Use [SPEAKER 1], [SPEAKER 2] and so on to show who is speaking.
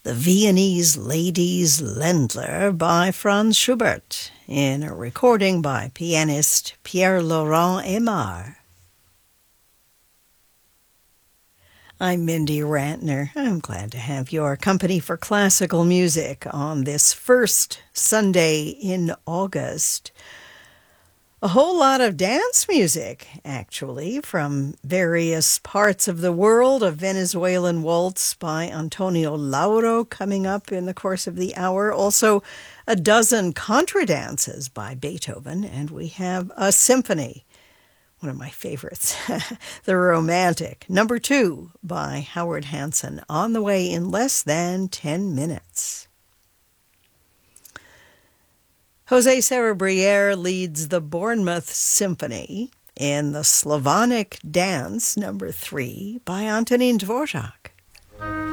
[SPEAKER 1] the Viennese Ladies Ländler by Franz Schubert, in a recording by pianist Pierre-Laurent Aimard. I'm Mindy Rantner. I'm glad to have your company for classical music on this first Sunday in August. A whole lot of dance music, actually, from various parts of the world. A Venezuelan waltz by Antonio Lauro coming up in the course of the hour. Also, a dozen contra dances by Beethoven. And we have a symphony, one of my favorites, The Romantic, number 2 by Howard Hanson, on the way in less than 10 minutes. Jose Serebriere leads the Bournemouth Symphony in the Slavonic Dance, number 3 by Antonín Dvořák.